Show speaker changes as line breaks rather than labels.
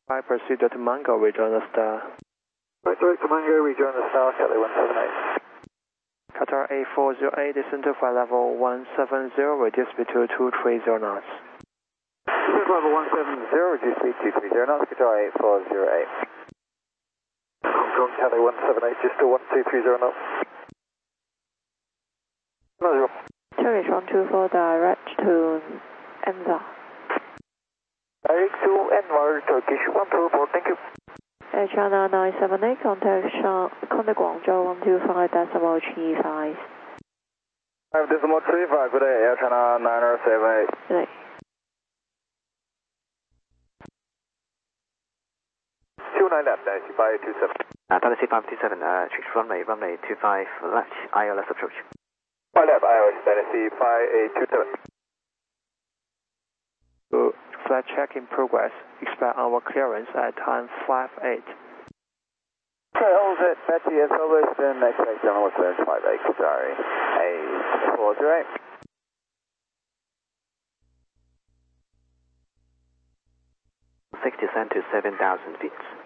I proceed to Mango, rejoin the star.
Right, direct to Mango, rejoin the star, Cathay 178.
Qatar A408, descend to flight level 170, reduce speed to 230 knots.
Descent level 170, reduce speed 230 knots, Qatar A408. Hong Kong, Cathay 178, just to 1230 knots. 0.
Turkish 124, direct to Enza.
Direct to Anwar, Turkish 124, thank you.
Air China 978, contact Guangzhou 125.35.
5.35, good day, Air China 978.
Good day.
29 left, taxi 527.
Taxi 527, change runway 25 left, ILS approach.
5 left, ILS, taxi 5827.
Flight check in progress. Expect our clearance at time 58.
Hold it, Betty, as always, then next next general clearance 58, sorry. A408.
6 descent to 7,000 feet.